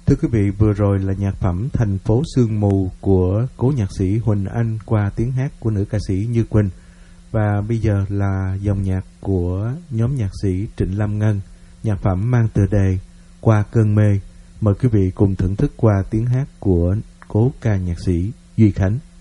Thưa quý vị, vừa rồi là nhạc phẩm Thành phố sương mù của cố nhạc sĩ Huỳnh Anh qua tiếng hát của nữ ca sĩ Như Quỳnh. Và bây giờ là dòng nhạc của nhóm nhạc sĩ Trịnh Lâm Ngân, nhạc phẩm mang tựa đề Qua cơn mê. Mời quý vị cùng thưởng thức qua tiếng hát của cố ca nhạc sĩ Duy Khánh.